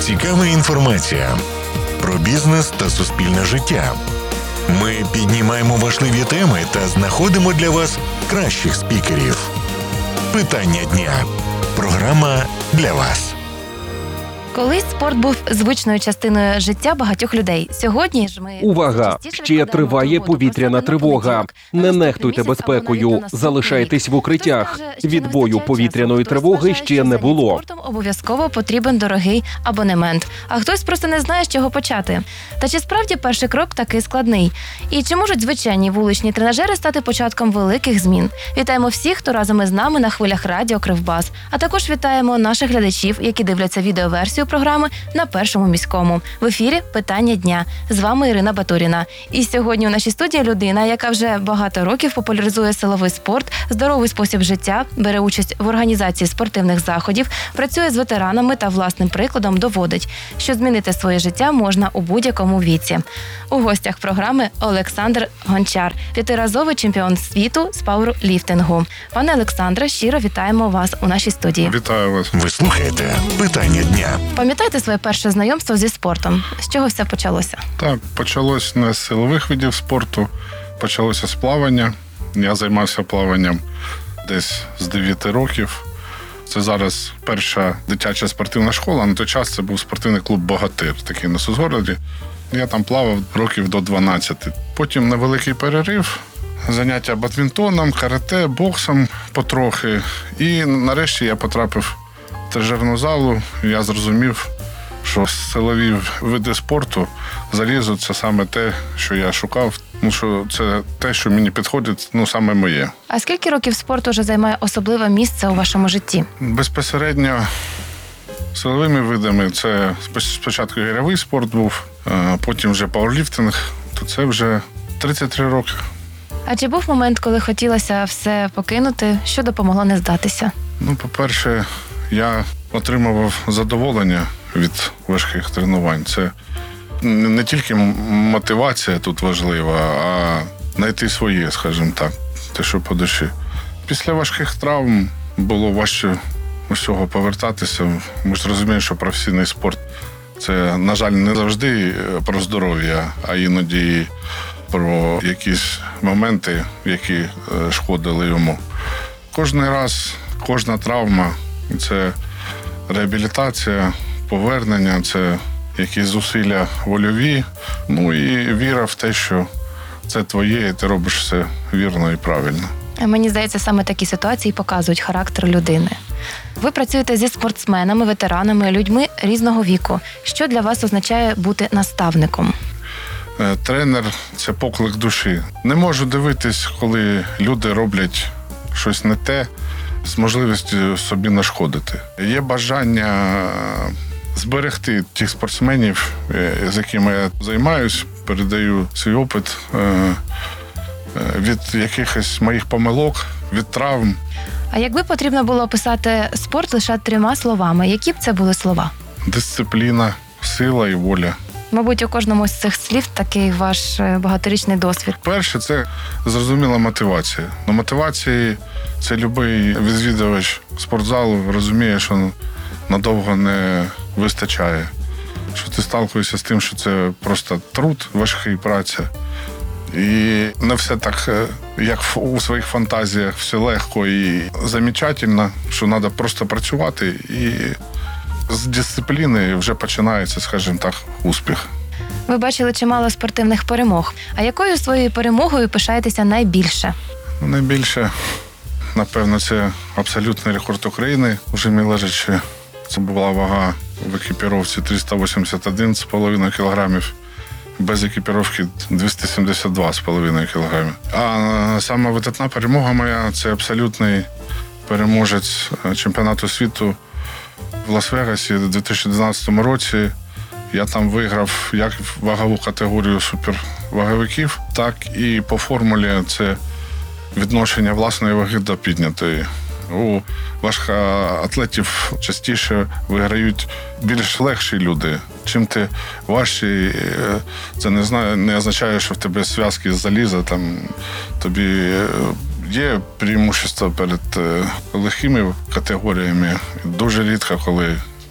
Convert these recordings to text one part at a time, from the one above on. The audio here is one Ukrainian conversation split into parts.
цікава інформація про бізнес та суспільне життя. Ми піднімаємо важливі теми та знаходимо для вас кращих спікерів. Питання дня. Програма для вас. Колись спорт був звичною частиною життя багатьох людей. Сьогодні ж ми... Увага! Ще триває повітряна тривога. Не нехтуйте безпекою. Залишайтесь в укриттях. Відбою повітряної тривоги ще не було. Спортом обов'язково потрібен дорогий абонемент. А хтось просто не знає, з чого почати. Та чи справді перший крок такий складний? І чи можуть звичайні вуличні тренажери стати початком великих змін? Вітаємо всіх, хто разом із нами на хвилях радіо Кривбас. А також вітаємо наших глядачів, які дивляться відеоверсію програми на Першому міському. В ефірі «Питання дня». З вами Ірина Батуріна. І сьогодні у нашій студії людина, яка вже багато років популяризує силовий спорт, здоровий спосіб життя, бере участь в організації спортивних заходів, працює з ветеранами та власним прикладом доводить, що змінити своє життя можна у будь-якому віці. У гостях програми Олександр Гончар, п'ятиразовий чемпіон світу з пауерліфтингу. Пане Олександре, щиро вітаємо вас у нашій студії. Вітаю вас. Ви слухаєте «Питання дня». Пам'ятаєте своє перше знайомство зі спортом? З чого все почалося? Так, почалось не з силових видів спорту, почалося з плавання. Я займався плаванням десь з 9 років. Це зараз перша дитяча спортивна школа. На той час це був спортивний клуб «Богатир», такий на Сузгороді. Я там плавав років до 12. Потім невеликий перерив, заняття бадмінтоном, карате, боксом потрохи. І нарешті я потрапив в тренажерну залу. Я зрозумів, що силові види спорту, залізо – це саме те, що я шукав. Тому що це те, що мені підходить, саме моє. А скільки років спорт уже займає особливе місце у вашому житті? Безпосередньо силовими видами це спочатку гірьовий спорт був, потім вже пауерліфтинг, то це вже 33 роки. А чи був момент, коли хотілося все покинути? Що допомогло не здатися? По-перше, я отримував задоволення від важких тренувань. Це не тільки мотивація тут важлива, а знайти своє, скажімо так, те, що по душі. Після важких травм було важче усього повертатися. Ми ж розуміємо, що професійний спорт – це, на жаль, не завжди про здоров'я, а іноді про якісь моменти, які шкодили йому. Кожний раз, кожна травма – це реабілітація, повернення, це якісь зусилля вольові, і віра в те, що це твоє, і ти робиш все вірно і правильно. Мені здається, саме такі ситуації показують характер людини. Ви працюєте зі спортсменами, ветеранами, людьми різного віку. Що для вас означає бути наставником? Тренер – це поклик душі. Не можу дивитись, коли люди роблять щось не те, з можливістю собі нашкодити. Є бажання зберегти тих спортсменів, з якими я займаюсь, передаю свій опит від якихось моїх помилок, від травм. А якби потрібно було описати спорт лише 3 словами, які б це були слова? Дисципліна, сила і воля. Мабуть, у кожному з цих слів такий ваш багаторічний досвід. Перше, це зрозуміла мотивація. На мотивації це будь-який відвідувач спортзалу розуміє, що надовго не вистачає. Що ти сталкуєшся з тим, що це просто труд, важкий, праця. І не все так, як у своїх фантазіях, все легко і замечательно, що треба просто працювати. І з дисципліни вже починається, скажімо так, успіх. Ви бачили чимало спортивних перемог. А якою своєю перемогою пишаєтеся найбільше? Найбільше, напевно, це абсолютний рекорд України. Уже мій лежачи, це була вага в екіпіровці 381,5 кілограмів. Без екіпіровки 272,5 кілограмів. А сама видатна перемога моя – це абсолютний переможець чемпіонату світу в Лас-Вегасі у 2012 році. Я там виграв як вагову категорію суперваговиків, так і по формулі це відношення власної ваги до піднятої. У важкоатлетів частіше виграють більш легші люди. Чим ти важчий, це не означає, що в тебе зв'язки з заліза, тобі є преимущество перед легкими категоріями. Дуже рідко, коли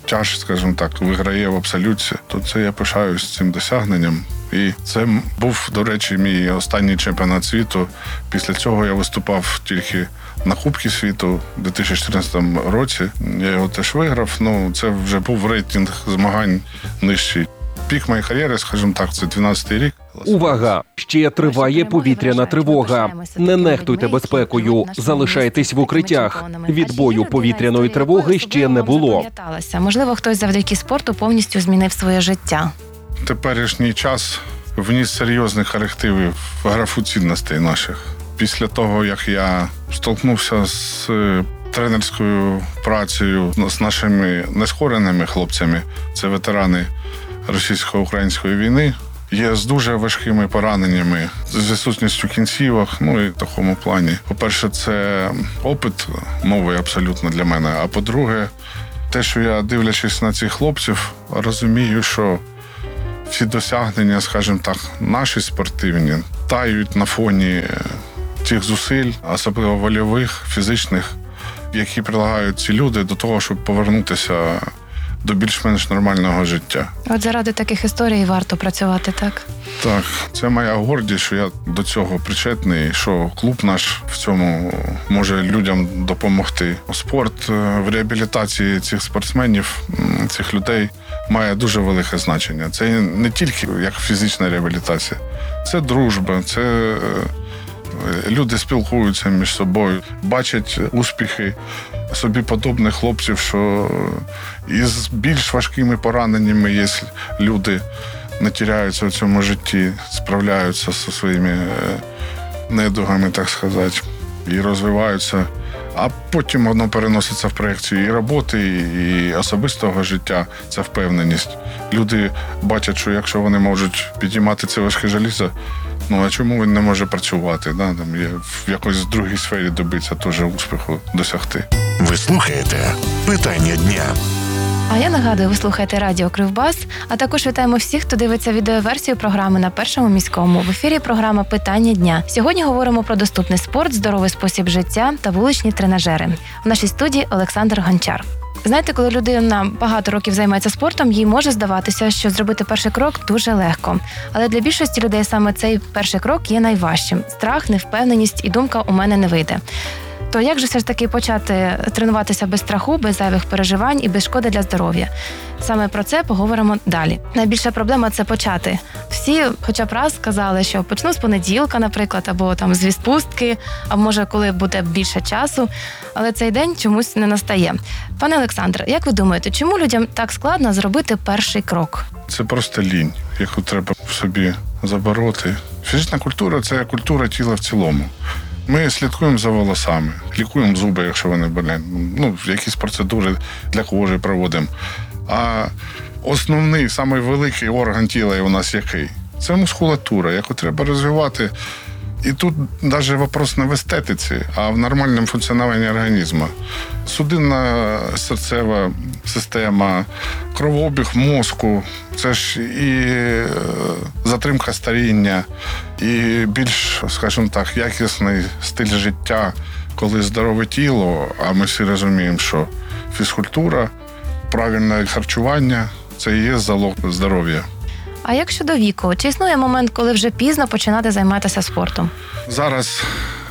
тяж, скажімо так, виграє в абсолюті, то це я пишаюсь цим досягненням. І це був, до речі, мій останній чемпіонат світу. Після цього я виступав тільки на Кубки світу у 2014 році. Я його теж виграв, це вже був рейтинг змагань нижчий. Пік моєї кар'єри, скажімо так, це 12-й рік. Увага! Ще триває повітряна тривога. Не нехтуйте безпекою, залишайтесь в укриттях. Відбою повітряної тривоги ще не було. Можливо, хтось завдяки спорту повністю змінив своє життя. Теперішній час вніс серйозні корективи в графу цінностей наших. Після того, як я столкнувся з тренерською працею з нашими нескореними хлопцями, це ветерани російсько-української війни, є з дуже важкими пораненнями, з відсутністю кінцівок, і в такому плані. По-перше, це опит новий абсолютно для мене, а по-друге, те, що я, дивлячись на цих хлопців, розумію, що всі досягнення, скажімо так, наші спортивні, тають на фоні тих зусиль, особливо вольових, фізичних, які прилагають ці люди до того, щоб повернутися до більш-менш нормального життя. От заради таких історій варто працювати, так? Так, це моя гордість, що я до цього причетний, що клуб наш в цьому може людям допомогти. Спорт в реабілітації цих спортсменів, цих людей має дуже велике значення. Це не тільки як фізична реабілітація, це дружба, це люди спілкуються між собою, бачать успіхи собі подобних хлопців, що із більш важкими пораненнями є люди, не тіряються в цьому житті, справляються зі своїми недугами, так сказати, і розвиваються. А потім воно переноситься в проекцію і роботи, і особистого життя, це впевненість. Люди бачать, що якщо вони можуть підіймати це важке желізо, а чому він не може працювати? В якоїсь другій сфері добитися теж успіху досягти. Ви слухаєте «Питання дня». А я нагадую, ви слухаєте радіо Кривбас, а також вітаємо всіх, хто дивиться відеоверсію програми на Першому міському. В ефірі програма «Питання дня». Сьогодні говоримо про доступний спорт, здоровий спосіб життя та вуличні тренажери. У нашій студії Олександр Гончар. Знаєте, коли людина багато років займається спортом, їй може здаватися, що зробити перший крок дуже легко. Але для більшості людей саме цей перший крок є найважчим. Страх, невпевненість і думка «у мене не вийде». То як же все ж таки почати тренуватися без страху, без зайвих переживань і без шкоди для здоров'я? Саме про це поговоримо далі. Найбільша проблема – це почати. Всі хоча б раз сказали, що почну з понеділка, наприклад, або з відпустки, а може, коли буде більше часу, але цей день чомусь не настає. Пане Олександре, як ви думаєте, чому людям так складно зробити перший крок? Це просто лінь, яку треба в собі забороти. Фізична культура – це культура тіла в цілому. Ми слідкуємо за волосами, лікуємо зуби, якщо вони болять. Якісь процедури для кожи проводимо. А основний, самий великий орган тіла у нас який? Це мускулатура, яку треба розвивати. І тут навіть вопрос не в естетиці, а в нормальному функціонуванні організму. Судинна серцева система, кровообіг мозку, це ж і затримка старіння, і більш, скажімо так, якісний стиль життя, коли здорове тіло, а ми всі розуміємо, що фізкультура, правильне харчування – це і є залог здоров'я. А як щодо віку? Чи існує момент, коли вже пізно починати займатися спортом? Зараз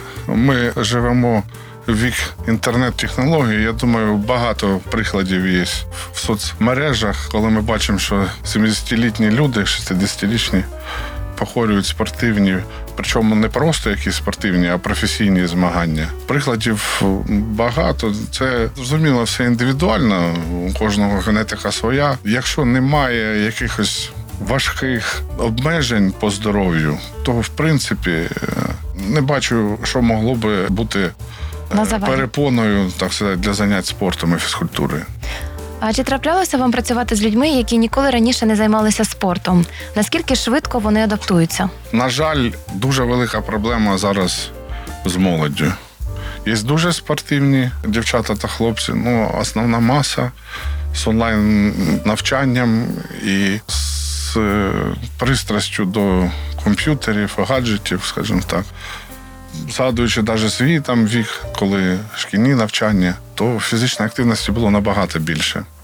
ми живемо в вік інтернет-технологій. Я думаю, багато прикладів є в соцмережах, коли ми бачимо, що 70-літні люди, 60-річні, похорюють спортивні, причому не просто якісь спортивні, а професійні змагання. Прикладів багато. Це, зрозуміло, все індивідуально, у кожного генетика своя. Якщо немає якихось важких обмежень по здоров'ю, то, в принципі, не бачу, що могло би бути перепоною, так сказати, для занять спортом і фізкультурою. А чи траплялося вам працювати з людьми, які ніколи раніше не займалися спортом? Наскільки швидко вони адаптуються? На жаль, дуже велика проблема зараз з молоддю. Є дуже спортивні дівчата та хлопці, основна маса з онлайн-навчанням і з пристрастю до комп'ютерів, гаджетів, скажімо так. Згадуючи навіть свій вік, коли шкільні навчання, то фізичної активності було набагато більше.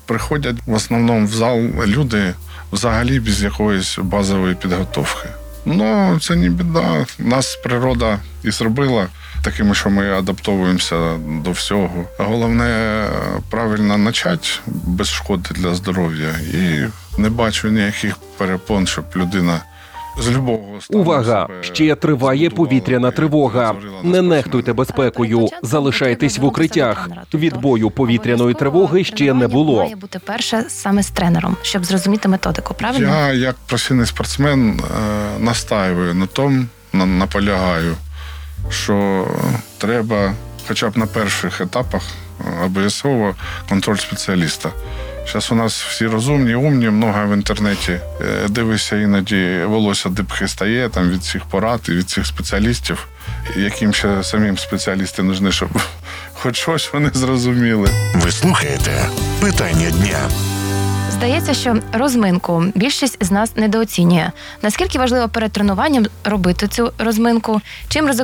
Приходять в основному в зал люди взагалі без якоїсь базової підготовки. Ну, це не біда. Нас природа і зробила такими, що ми адаптовуємося до всього. Головне правильно почати без шкоди для здоров'я. І не бачу ніяких перепон, щоб людина з любого стану Увага! себе Ще триває повітряна тривога. Не нехтуйте безпекою, залишайтесь в укриттях. Відбою повітряної тривоги ще не було. Має бути перше саме з тренером, щоб зрозуміти методику, правильно? Я, як професійний спортсмен, настаюю на тому, наполягаю, що треба хоча б на перших етапах обов'язково контроль спеціаліста. Зараз у нас всі розумні, умні, много в інтернеті. Дивишся, іноді волосся дибки стає там, від цих порад і від цих спеціалістів, яким ще самим спеціалісти нужні, щоб хоч щось вони зрозуміли. Ви слухаєте «Питання дня». Здається, що розминку більшість з нас недооцінює. Наскільки важливо перед тренуванням робити цю розминку? Чим